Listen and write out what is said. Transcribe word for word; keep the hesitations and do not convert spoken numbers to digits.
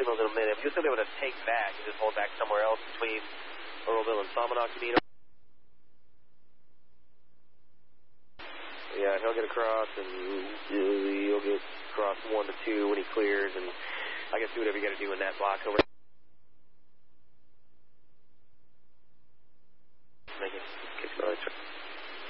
signals in a minute. You'll still be able to take back and just hold back somewhere else between Earlville and Salmonock, Camino. Yeah, he'll get across, and you'll get across one to two when he clears, and I guess do whatever you got to do in that block over.